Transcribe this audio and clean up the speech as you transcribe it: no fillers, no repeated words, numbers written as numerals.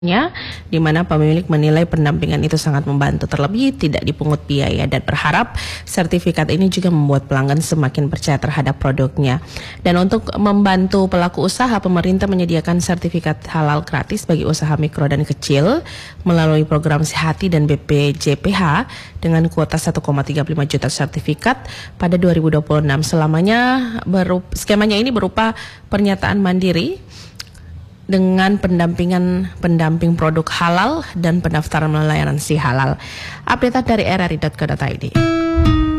di mana pemilik menilai pendampingan itu sangat membantu, terlebih tidak dipungut biaya dan berharap sertifikat ini juga membuat pelanggan semakin percaya terhadap produknya. Dan untuk membantu pelaku usaha, pemerintah menyediakan sertifikat halal gratis bagi usaha mikro dan kecil melalui program Sehati dan BPJPH dengan kuota 1,35 juta sertifikat pada 2026. Skemanya ini berupa pernyataan mandiri dengan pendamping produk halal dan pendaftaran layanan si halal. Update dari rri.co.id.